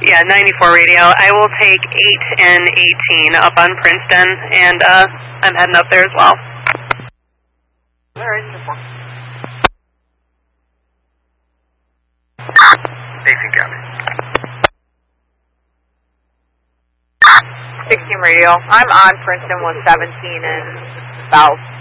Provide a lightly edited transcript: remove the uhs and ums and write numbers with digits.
Yeah, 94 radio. I will take 8 and 18 up on Princeton, and I'm heading up there as well. Where is this one? 18 copy. 16 radio. I'm on Princeton 117 and South.